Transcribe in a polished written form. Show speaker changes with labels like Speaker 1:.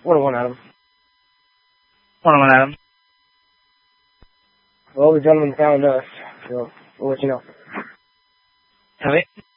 Speaker 1: 1-1, Adam.
Speaker 2: 1-1, Adam.
Speaker 1: Well, the gentleman found us, so we'll let you know.
Speaker 2: Copy.